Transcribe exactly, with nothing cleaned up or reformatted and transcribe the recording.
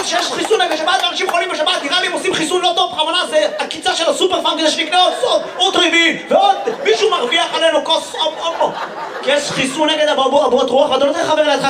שיש חיסון נגד שפעת ואנשים חולים בשפעת, נראה לי הם עושים חיסון לא טוב, בכוונה זה הקיצה של הסופר פארם כדי שנקנה עוד סוד, עוד רביעי, ועוד מישהו מרוויח עלינו כוס, כי יש חיסון נגד אבעבועות רוח, ואתה לא תחבר לידך